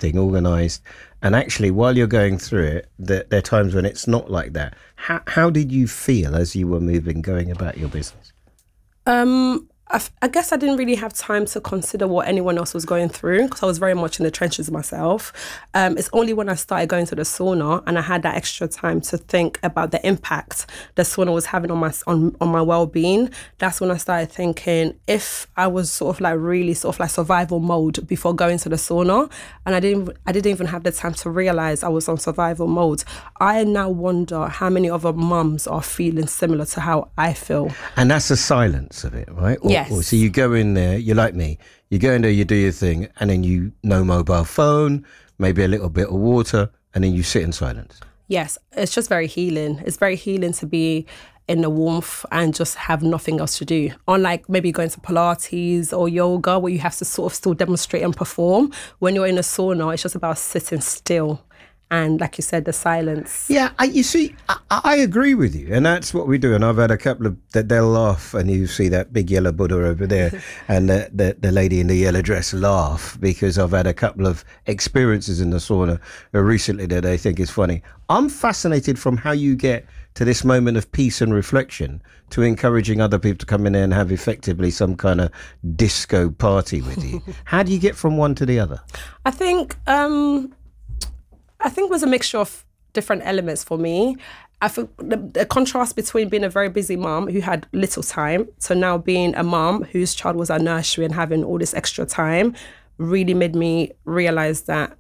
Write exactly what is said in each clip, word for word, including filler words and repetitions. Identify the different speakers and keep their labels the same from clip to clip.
Speaker 1: everything organised. And actually, while you're going through it, there, there are times when it's not like that. How, how did you feel as you were moving, going about your business?
Speaker 2: Um, I, f- I guess I didn't really have time to consider what anyone else was going through because I was very much in the trenches myself. Um, it's only when I started going to the sauna and I had that extra time to think about the impact the sauna was having on my on, on my well-being. That's when I started thinking if I was sort of like really sort of like survival mode before going to the sauna, and I didn't I didn't even have the time to realize I was on survival mode. I now wonder how many other mums are feeling similar to how I feel.
Speaker 1: And that's the silence of it, right? Or,
Speaker 2: Yes.
Speaker 1: Or, so you go in there, you're like me, you go in there, you do your thing, and then you no mobile phone, maybe a little bit of water, and then you sit in silence.
Speaker 2: Yes, it's just very healing. It's very healing to be in the warmth and just have nothing else to do. Unlike maybe going to Pilates or yoga where you have to sort of still demonstrate and perform. When you're in a sauna, it's just about sitting still. And like you said, the silence.
Speaker 1: Yeah, I, you see, I, I agree with you. And that's what we do. And I've had a couple of, that they'll laugh and you see that big yellow Buddha over there and the, the, the lady in the yellow dress laugh because I've had a couple of experiences in the sauna recently that I think is funny. I'm fascinated from how you get to this moment of peace and reflection to encouraging other people to come in there and have effectively some kind of disco party with you. How do you get from one to the other?
Speaker 2: I think... um I think it was a mixture of different elements for me. I think the, the contrast between being a very busy mom who had little time to now being a mom whose child was at nursery and having all this extra time really made me realise that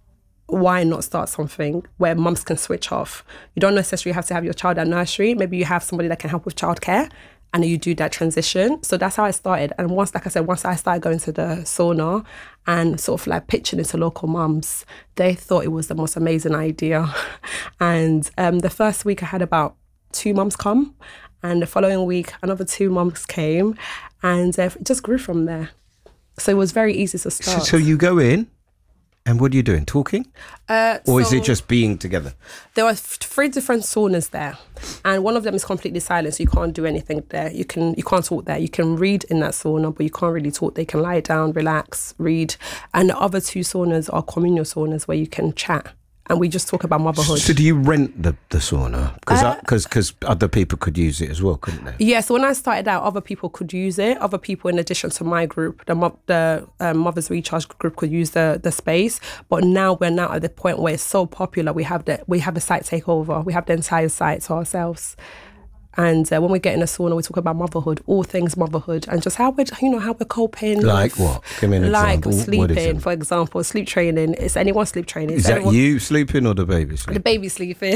Speaker 2: why not start something where mums can switch off? You don't necessarily have to have your child at nursery. Maybe you have somebody that can help with childcare and you do that transition. So that's how I started. And once, like I said, once I started going to the sauna and sort of like pitching it to local mums, they thought it was the most amazing idea. And um, the first week I had about two mums come, and the following week another two mums came, and uh, it just grew from there. So it was very easy to start.
Speaker 1: So, so you go in, and what are you doing? Talking?
Speaker 2: Uh,
Speaker 1: or
Speaker 2: so
Speaker 1: is it just being together?
Speaker 2: There are three different saunas there, and one of them is completely silent, so you can't do anything there. You can you can't talk there. You can read in that sauna, but you can't really talk. They can lie down, relax, read. And the other two saunas are communal saunas where you can chat. And we just talk about motherhood.
Speaker 1: So do you rent the, the sauna? Because
Speaker 2: Uh,
Speaker 1: because because other people could use it as well, couldn't they?
Speaker 2: Yeah, so when I started out, other people could use it. Other people, in addition to my group, the mo- the um, Mothers Recharge group, could use the the space. But now we're now at the point where it's so popular. We have the we have the site takeover. We have the entire site to ourselves. And uh, when we get in a sauna, we talk about motherhood, all things motherhood, and just how we're, you know, how we're coping.
Speaker 1: Like
Speaker 2: with,
Speaker 1: what? Give me an
Speaker 2: like
Speaker 1: example. What is
Speaker 2: sleeping,
Speaker 1: it?
Speaker 2: for example, sleep training. Is anyone sleep training?
Speaker 1: Is that
Speaker 2: anyone,
Speaker 1: you sleeping or the baby sleeping?
Speaker 2: the baby sleeping?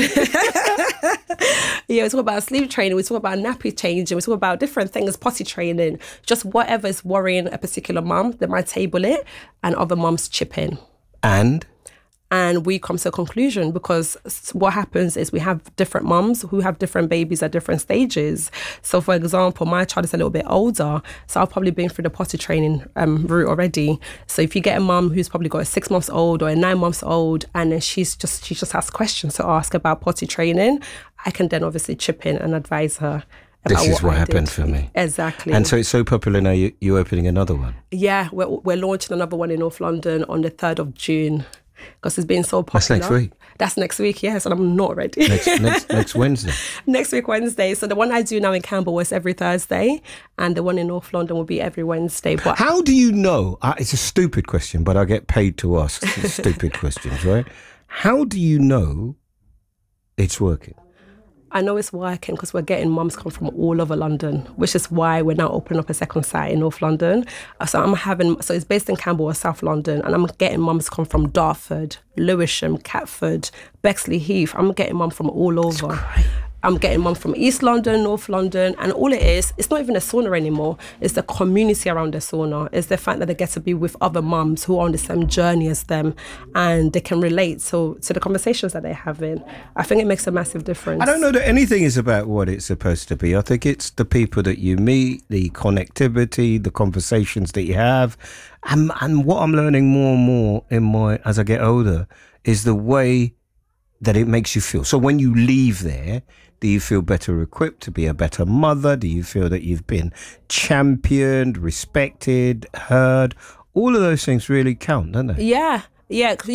Speaker 2: Yeah, we talk about sleep training, we talk about nappy changing, we talk about different things, potty training, just whatever is worrying a particular mum, they might table it, and other mums chip in.
Speaker 1: And?
Speaker 2: And we come to a conclusion, because what happens is we have different mums who have different babies at different stages. So, for example, my child is a little bit older, so I've probably been through the potty training um, route already. So if you get a mum who's probably got a six months old or a nine months old, and then she's just she just has questions to ask about potty training, I can then obviously chip in and advise her.
Speaker 1: This is what, what happened
Speaker 2: did.
Speaker 1: for me.
Speaker 2: Exactly.
Speaker 1: And so it's so popular now, you, you're opening another one.
Speaker 2: Yeah, we're, we're launching another one in North London on the third of June. Because it's been so popular.
Speaker 1: That's next week.
Speaker 2: That's next week, yes, and I'm not ready.
Speaker 1: Next next, next Wednesday.
Speaker 2: Next week, Wednesday. So the one I do now in Campbell is every Thursday, and the one in North London will be every Wednesday. But
Speaker 1: how do you know? Uh, it's a stupid question, but I get paid to ask stupid questions, right? How do you know it's working?
Speaker 2: I know it's working because we're getting mums come from all over London, which is why we're now opening up a second site in North London. So I'm having, so it's based in Campbell or South London, and I'm getting mums come from Dartford, Lewisham, Catford, Bexley Heath. I'm getting mum from all over. I'm getting mum from East London, North London, and all it is, it's not even a sauna anymore. It's the community around the sauna. It's the fact that they get to be with other mums who are on the same journey as them, and they can relate to, to the conversations that they're having. I think it makes a massive difference.
Speaker 1: I don't know that anything is about what it's supposed to be. I think it's the people that you meet, the connectivity, the conversations that you have. And, and what I'm learning more and more in my as I get older is the way that it makes you feel. So when you leave there, do you feel better equipped to be a better mother? Do you feel that you've been championed, respected, heard? All of those things really count, don't they?
Speaker 2: Yeah, yeah.